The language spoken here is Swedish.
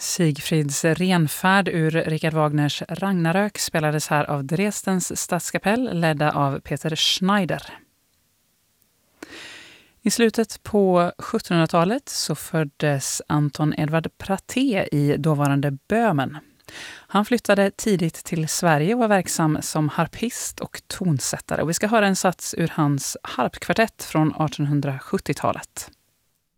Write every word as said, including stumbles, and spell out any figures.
Sigfrids renfärd ur Richard Wagners Ragnarök spelades här av Dresdens stadskapell ledda av Peter Schneider. I slutet på sjuttonhundratalet så föddes Anton Edvard Praté i dåvarande Böhmen. Han flyttade tidigt till Sverige och var verksam som harpist och tonsättare. Och vi ska höra en sats ur hans harpkvartett från artonhundrasjuttiotalet.